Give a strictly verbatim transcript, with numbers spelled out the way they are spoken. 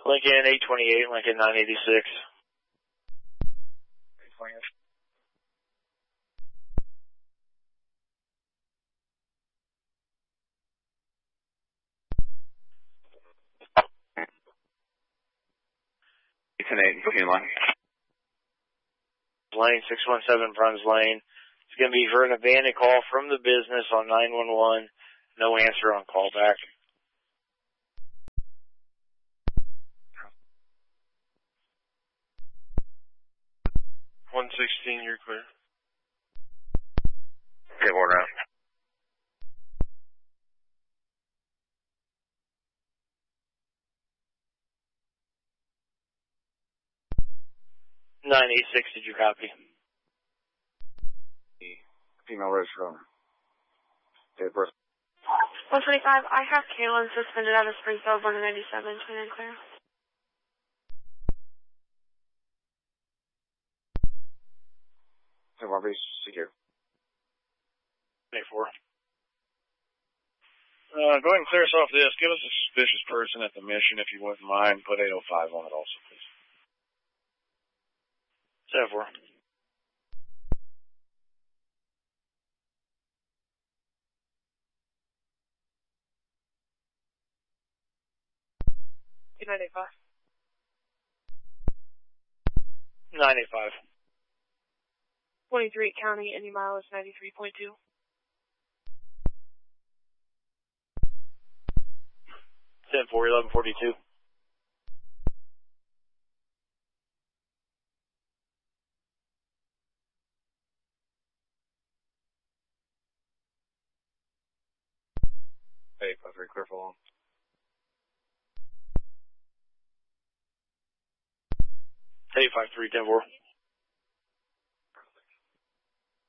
Lincoln eight twenty-eight, Lincoln nine eighty-six. eight twenty-eight. eight ten eight, Union Line. Lane six one seven, Bruns Lane. It's going to be for an abandoned call from the business on nine one one. No answer on callback. one sixteen, you're clear. Okay, order out. nine eighty-six, did you copy? Female registered owner. Date of birth. one twenty-five, I have Kaylin suspended out of Springfield, one ninety-seven, clean and clear. ten one, please, secure. eight four. Uh, go ahead and clear us off this. Give us a suspicious person at the mission if you wouldn't mind. Put eight oh five on it also, please. seven four. nine eight five. nine eight five. twenty-three County, any mileage ninety-three point two. ten four, eleven forty-two. eight five three, clear for long. eight five three, ten four.